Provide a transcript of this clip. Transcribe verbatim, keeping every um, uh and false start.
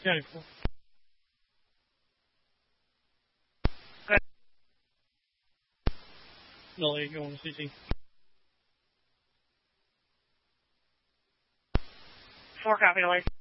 下一步。努力用事情。 Four copy, Lake.